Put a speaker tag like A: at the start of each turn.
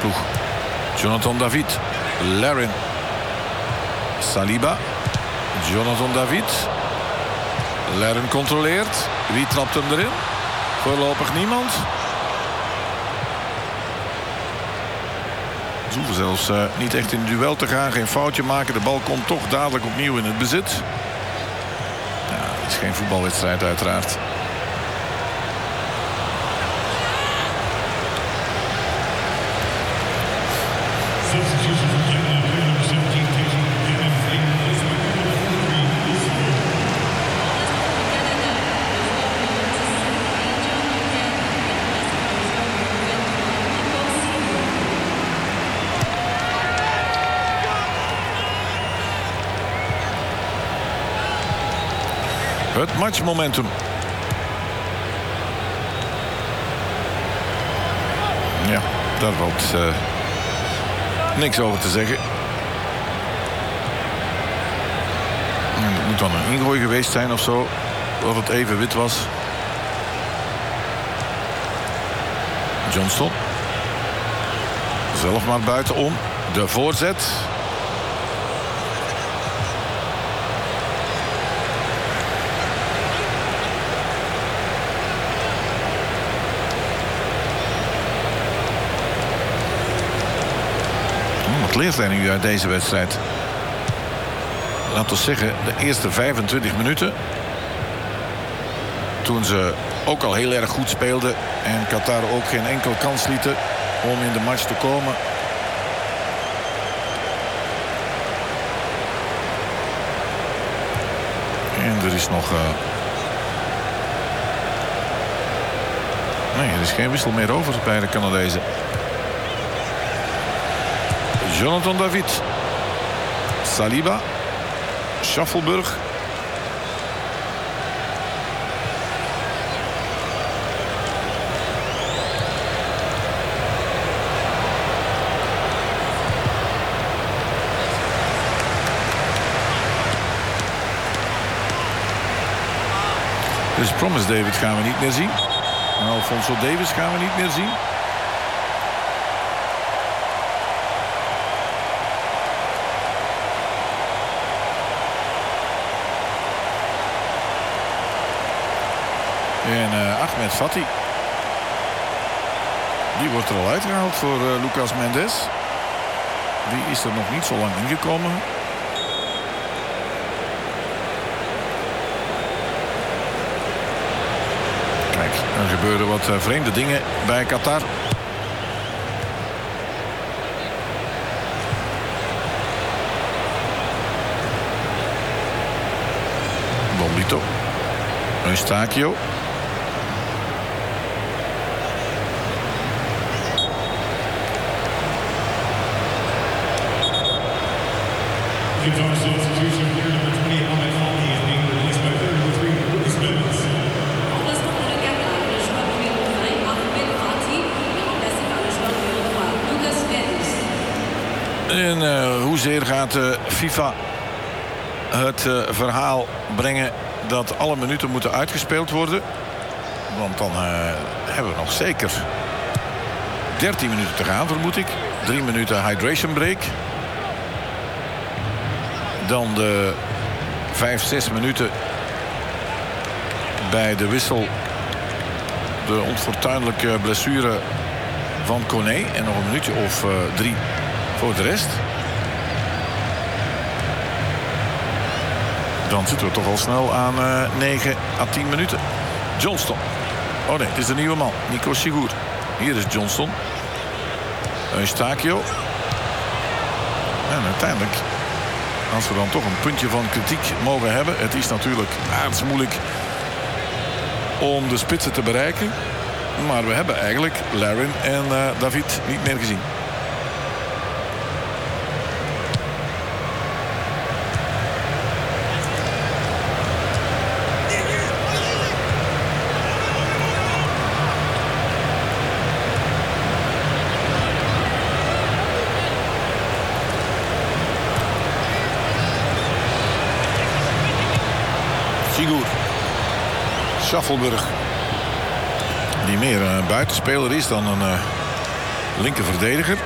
A: ploeg. Jonathan David. Larin. Saliba. Jonathan David. Larin controleert. Wie trapt hem erin? Voorlopig niemand. Ze hoeven zelfs niet echt in duel te gaan. Geen foutje maken. De bal komt toch dadelijk opnieuw in het bezit. Ja, het is geen voetbalwedstrijd uiteraard. Het matchmomentum. Ja, daar valt niks over te zeggen. Het moet dan een ingooi geweest zijn of zo. Dat het even wit was. Johnston. Zelf maar buitenom. De voorzet. Wat leert hij nu uit deze wedstrijd? Laten we zeggen, de eerste 25 minuten. Toen ze ook al heel erg goed speelden. En Qatar ook geen enkele kans lieten om in de match te komen. En er is nog... Nee, er is geen wissel meer over bij de Canadezen. Jonathan David. Saliba. Schaffelburg. Dus Promise David gaan we niet meer zien. En Alphonso Davies gaan we niet meer zien. En Ahmed Fati. Die wordt er al uitgehaald voor Lucas Mendes. Die is er nog niet zo lang ingekomen. Kijk, er gebeuren wat vreemde dingen bij Qatar. Bombito. Eustáquio. En hoezeer gaat FIFA het verhaal brengen dat alle minuten moeten uitgespeeld worden? Want dan hebben we nog zeker 13 minuten te gaan, vermoed ik. 3 minuten hydration break. Dan de 5-6 minuten bij de wissel. De onfortuinlijke blessure van Koné. En nog een minuutje of 3 voor de rest. Dan zitten we toch al snel aan 9 à 10 minuten. Johnston. Oh nee, het is de nieuwe man. Nico Sigur. Hier is Johnston. Eustáquio. En uiteindelijk, als we dan toch een puntje van kritiek mogen hebben. Het is natuurlijk aardsmoeilijk om de spitsen te bereiken. Maar we hebben eigenlijk Larin en David niet meer gezien. Sigur. Schaffelburg. Die meer een buitenspeler is dan een linker verdediger.